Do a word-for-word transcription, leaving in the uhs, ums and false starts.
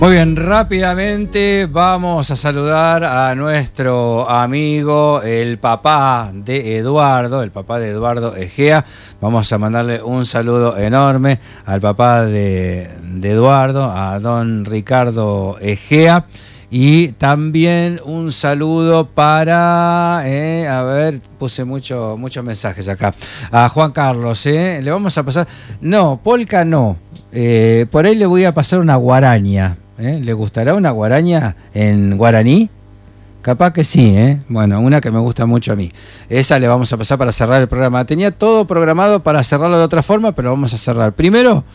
Muy bien, rápidamente vamos a saludar a nuestro amigo, el papá de Eduardo, el papá de Eduardo Egea. Vamos a mandarle un saludo enorme al papá de, de Eduardo, a don Ricardo Egea. Y también un saludo para, eh, a ver, puse mucho, muchos mensajes acá, a Juan Carlos, eh, le vamos a pasar, no, polka no, eh, por ahí le voy a pasar una guaraña, eh, ¿le gustará una guaraña en guaraní? Capaz que sí, ¿eh? Bueno, una que me gusta mucho a mí. Esa le vamos a pasar para cerrar el programa. Tenía todo programado para cerrarlo de otra forma, pero vamos a cerrar. Primero...